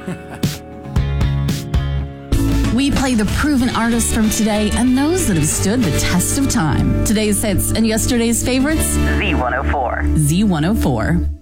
We play the proven artists from today and those that have stood the test of time. Today's hits and yesterday's favorites? Z104. Z104.